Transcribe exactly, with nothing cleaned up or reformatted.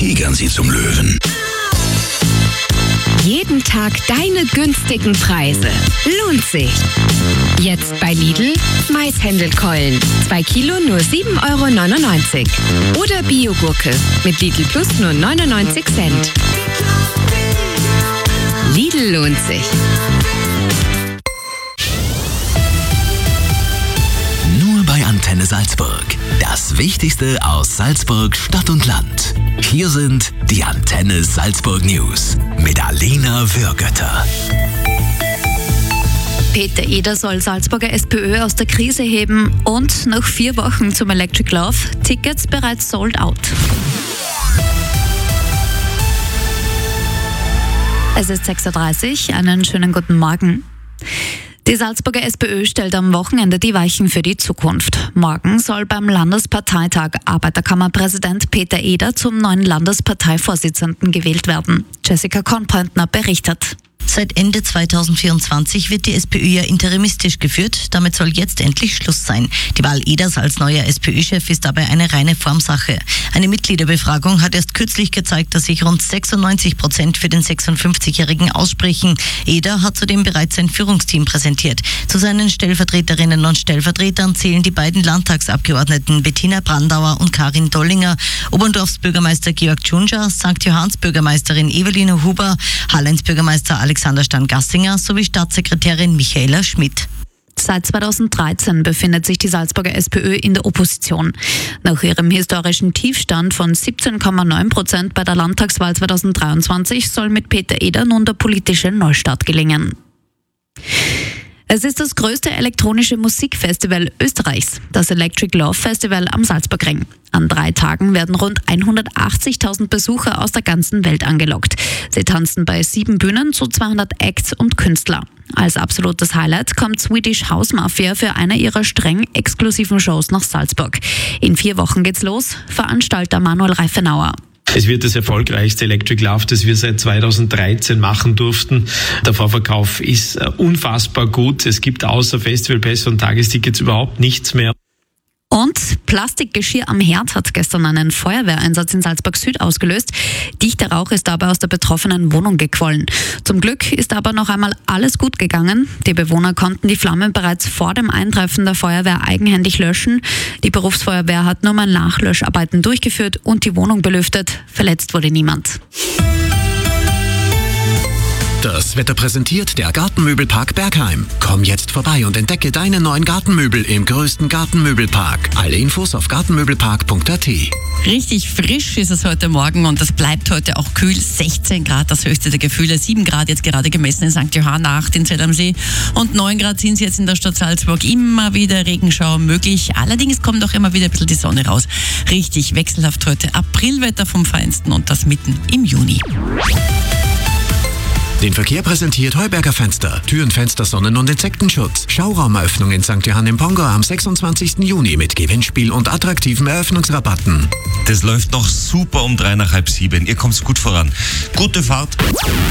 tigern sie zum Löwen. Jeden Tag deine günstigen Preise. Lohnt sich. Jetzt bei Lidl Maishändelkeulen. zwei Kilo nur sieben Euro neunundneunzig. Oder Biogurke mit Lidl Plus nur neunundneunzig Cent. Lidl lohnt sich. Nur bei Antenne Salzburg. Das Wichtigste aus Salzburg, Stadt und Land. Hier sind die Antenne Salzburg News mit Alena Würgötter. Peter Eder soll Salzburger SPÖ aus der Krise heben und noch vier Wochen zum Electric Love. Tickets bereits sold out. Es ist sechs Uhr dreißig, einen schönen guten Morgen. Die Salzburger SPÖ stellt am Wochenende die Weichen für die Zukunft. Morgen soll beim Landesparteitag Arbeiterkammerpräsident Peter Eder zum neuen Landesparteivorsitzenden gewählt werden. Jessica Kornpointner berichtet. Seit Ende zweitausendvierundzwanzig wird die SPÖ ja interimistisch geführt. Damit soll jetzt endlich Schluss sein. Die Wahl Eders als neuer SPÖ-Chef ist dabei eine reine Formsache. Eine Mitgliederbefragung hat erst kürzlich gezeigt, dass sich rund sechsundneunzig Prozent für den sechsundfünfzigjährigen aussprechen. Eder hat zudem bereits sein Führungsteam präsentiert. Zu seinen Stellvertreterinnen und Stellvertretern zählen die beiden Landtagsabgeordneten Bettina Brandauer und Karin Dollinger, Oberndorfsbürgermeister Georg Tschunscher, Sankt Johanns Bürgermeisterin Eveline Huber, Hallenz Bürgermeister Alexander Stan-Gassinger sowie Staatssekretärin Michaela Schmidt. Seit zweitausenddreizehn befindet sich die Salzburger SPÖ in der Opposition. Nach ihrem historischen Tiefstand von siebzehn Komma neun Prozent bei der Landtagswahl zweitausenddreiundzwanzig soll mit Peter Eder nun der politische Neustart gelingen. Es ist das größte elektronische Musikfestival Österreichs, das Electric Love Festival am Salzburgring. An drei Tagen werden rund hundertachtzigtausend Besucher aus der ganzen Welt angelockt. Sie tanzen bei sieben Bühnen zu zweihundert Acts und Künstler. Als absolutes Highlight kommt Swedish House Mafia für eine ihrer streng exklusiven Shows nach Salzburg. In vier Wochen geht's los, Veranstalter Manuel Reifenauer. Es wird das erfolgreichste Electric Love, das wir seit zweitausenddreizehn machen durften. Der Vorverkauf ist unfassbar gut. Es gibt außer Festivalpässe und Tagestickets überhaupt nichts mehr. Und Plastikgeschirr am Herd hat gestern einen Feuerwehreinsatz in Salzburg Süd ausgelöst. Dichter Rauch ist dabei aus der betroffenen Wohnung gequollen. Zum Glück ist aber noch einmal alles gut gegangen. Die Bewohner konnten die Flammen bereits vor dem Eintreffen der Feuerwehr eigenhändig löschen. Die Berufsfeuerwehr hat nur mal Nachlöscharbeiten durchgeführt und die Wohnung belüftet. Verletzt wurde niemand. Das Wetter präsentiert der Gartenmöbelpark Bergheim. Komm jetzt vorbei und entdecke deine neuen Gartenmöbel im größten Gartenmöbelpark. Alle Infos auf gartenmöbelpark punkt a t. Richtig frisch ist es heute Morgen und es bleibt heute auch kühl. sechzehn Grad das höchste der Gefühle, sieben Grad jetzt gerade gemessen in Sankt Johann, acht in Zell am See und neun Grad sind es jetzt in der Stadt Salzburg. Immer wieder Regenschauer möglich. Allerdings kommt auch immer wieder ein bisschen die Sonne raus. Richtig wechselhaft heute. Aprilwetter vom Feinsten und das mitten im Juni. Den Verkehr präsentiert Heuberger Fenster. Türen, Fenster, Sonnen- und Insektenschutz. Schauraumeröffnung in Sankt Johann im Pongo am sechsundzwanzigsten Juni mit Gewinnspiel und attraktiven Eröffnungsrabatten. Das läuft noch super um drei nach halb sieben. Ihr kommt gut voran. Gute Fahrt.